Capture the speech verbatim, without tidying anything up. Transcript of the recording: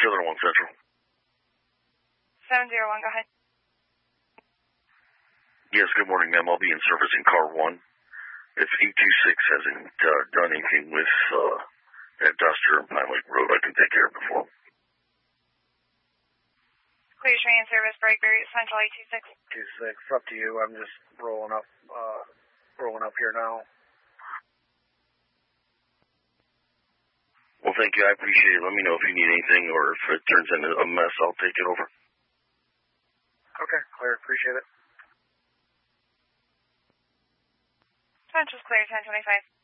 seven oh one Central. seven oh one, go ahead. Yes, good morning, ma'am. I'll be in service in car one. If E two six hasn't uh, done anything with uh, that duster on Pine Lake Road, I can take care of it before. Clear train service, breaker, Central eight two six. two six, up to you. I'm just rolling up, uh, rolling up here now. Well, thank you. I appreciate it. Let me know if you need anything or if it turns into a mess, I'll take it over. Okay, clear. Appreciate it. Central's clear, ten twenty-five.